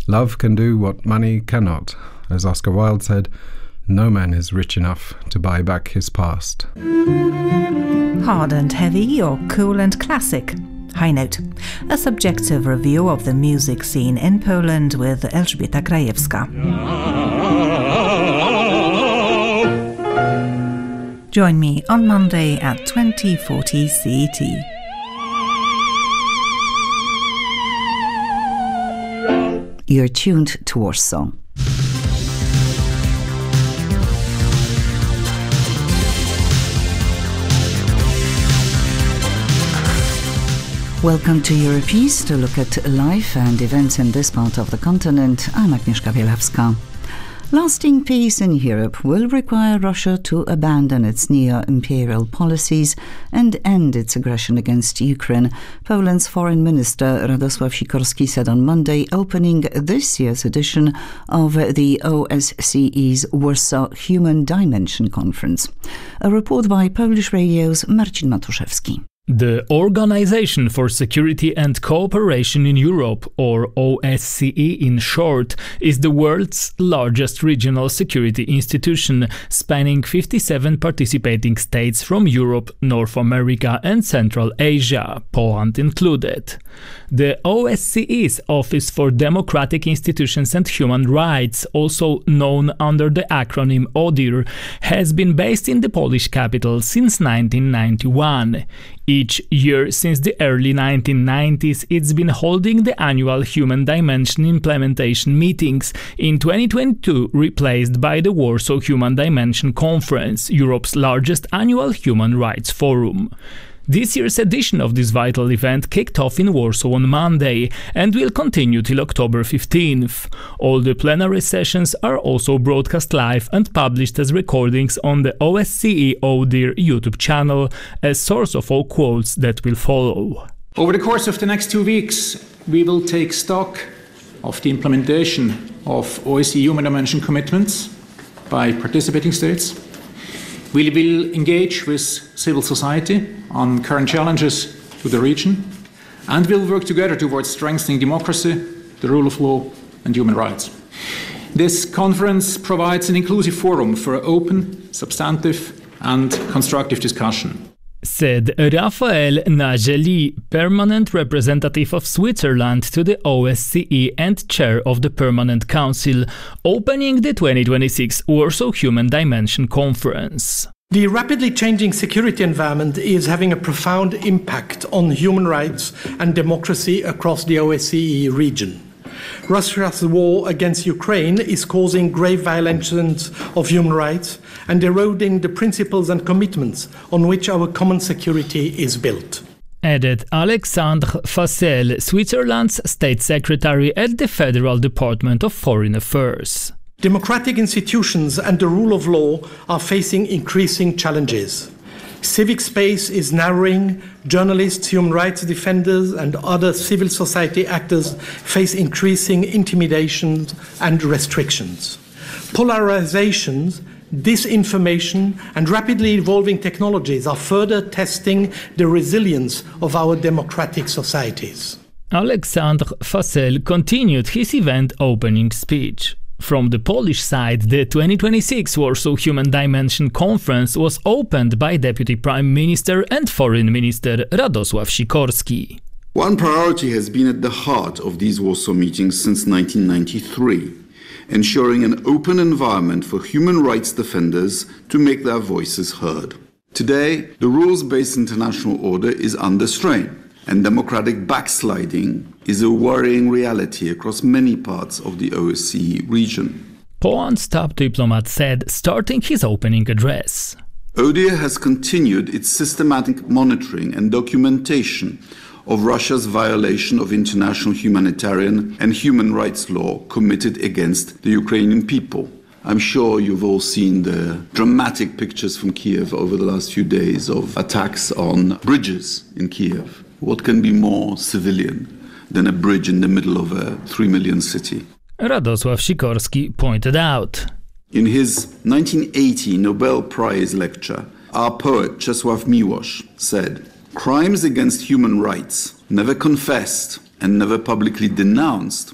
Love can do what money cannot. As Oscar Wilde said, no man is rich enough to buy back his past. Hard and heavy or cool and classic? High Note, a subjective review of the music scene in Poland with Elżbieta Krajewska. Join me on Monday at 20:40 CET. You're tuned to Warsaw. Welcome to Europeast, to look at life and events in this part of the continent. I'm Agnieszka Bielawska. Lasting peace in Europe will require Russia to abandon its neo-imperial policies and end its aggression against Ukraine, Poland's Foreign Minister Radosław Sikorski said on Monday, opening this year's edition of the OSCE's Warsaw Human Dimension Conference. A report by Polish Radio's Marcin Matuszewski. The Organization for Security and Cooperation in Europe, or OSCE in short, is the world's largest regional security institution, spanning 57 participating states from Europe, North America and Central Asia, Poland included. The OSCE's Office for Democratic Institutions and Human Rights, also known under the acronym ODIHR, has been based in the Polish capital since 1991. Each year since the early 1990s, it's been holding the annual Human Dimension implementation meetings, in 2022 replaced by the Warsaw Human Dimension Conference, Europe's largest annual human rights forum. This year's edition of this vital event kicked off in Warsaw on Monday and will continue till October 15th. All the plenary sessions are also broadcast live and published as recordings on the OSCE ODIHR YouTube channel, a source of all quotes that will follow. Over the course of the next 2 weeks, we will take stock of the implementation of OSCE Human Dimension commitments by participating states. We will engage with civil society on current challenges to the region, and we'll work together towards strengthening democracy, the rule of law and human rights. This conference provides an inclusive forum for open, substantive and constructive discussion, said Raphael Nageli, permanent representative of Switzerland to the OSCE and chair of the Permanent Council, opening the 2026 Warsaw Human Dimension Conference. The rapidly changing security environment is having a profound impact on human rights and democracy across the OSCE region. Russia's war against Ukraine is causing grave violations of human rights and eroding the principles and commitments on which our common security is built, added Alexandre Fassel, Switzerland's State Secretary at the Federal Department of Foreign Affairs. Democratic institutions and the rule of law are facing increasing challenges. Civic space is narrowing, journalists, human rights defenders and other civil society actors face increasing intimidation and restrictions. Polarizations, disinformation and rapidly evolving technologies are further testing the resilience of our democratic societies. Alexandre Fassel continued his event opening speech. From the Polish side, the 2026 Warsaw Human Dimension Conference was opened by Deputy Prime Minister and Foreign Minister Radosław Sikorski. One priority has been at the heart of these Warsaw meetings since 1993, ensuring an open environment for human rights defenders to make their voices heard. Today, the rules-based international order is under strain, and democratic backsliding is a worrying reality across many parts of the OSCE region, Poland's top diplomat said, starting his opening address. ODIHR has continued its systematic monitoring and documentation of Russia's violation of international humanitarian and human rights law committed against the Ukrainian people. I'm sure you've all seen the dramatic pictures from Kiev over the last few days of attacks on bridges in Kiev. What can be more civilian than a bridge in the middle of a 3 million city? Radosław Sikorski pointed out. In his 1980 Nobel Prize lecture, our poet Czesław Miłosz said, "Crimes against human rights, never confessed and never publicly denounced,